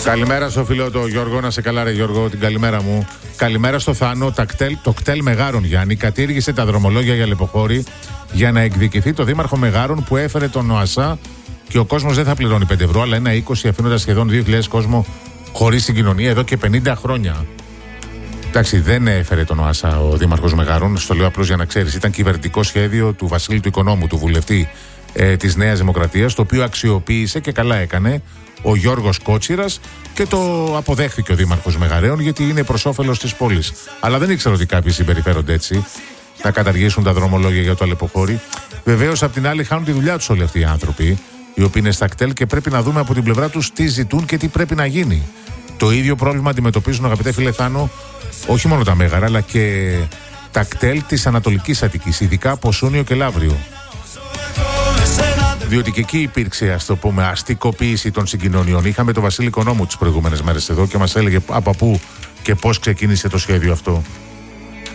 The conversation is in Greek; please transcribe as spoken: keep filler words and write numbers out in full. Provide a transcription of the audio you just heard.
Καλημέρα στο φίλο το Γιώργο, να σε καλά ρε Γιώργο, την καλημέρα μου. Καλημέρα στο Θάνο, τα κτέλ, το κτέλ Μεγάρων Γιάννη κατήργησε τα δρομολόγια για Λεποχώρη για να εκδικηθεί το δήμαρχο Μεγάρων που έφερε τον ΟΑΣΑ και ο κόσμος δεν θα πληρώνει πέντε ευρώ αλλά ένα είκοσι, αφήνοντας σχεδόν δύο χιλιάδες κόσμο χωρίς συγκοινωνία εδώ και πενήντα χρόνια. Εντάξει, δεν έφερε τον ΟΑΣΑ ο δήμαρχος Μεγάρων, στο λέω απλώς για να ξέρεις. Ήταν κυβερνητικό σχέδιο του Βασίλη του Οικονόμου, του βουλευτή ε, της Νέας Δημοκρατίας, το οποίο αξιοποίησε και καλά έκανε ο Γιώργος Κότσιρας και το αποδέχθηκε ο δήμαρχος Μεγαρέων γιατί είναι προς όφελος της πόλης. Αλλά δεν ήξερα ότι κάποιοι συμπεριφέρονται έτσι, να καταργήσουν τα δρομολόγια για το Αλεποχώρι. Βεβαίως, απ' την άλλη, χάνουν τη δουλειά τους όλοι αυτοί οι άνθρωποι, οι οποίοι είναι στα κτέλ και πρέπει να δούμε από την πλευρά τους τι ζητούν και τι πρέπει να γίνει. Το ίδιο πρόβλημα αντιμετωπίζουν, αγαπητέ φίλε Θάνο, όχι μόνο τα Μέγαρα, αλλά και τα κτέλ της Ανατολικής Αττικής, ειδικά από Σούνιο και Λαύριο. Διότι και εκεί υπήρξε, ας το πούμε, αστικοποίηση των συγκοινωνιών. Είχαμε τον Βασίλη Οικονόμου τις προηγούμενες μέρες εδώ και μας έλεγε από πού και πώς ξεκίνησε το σχέδιο αυτό.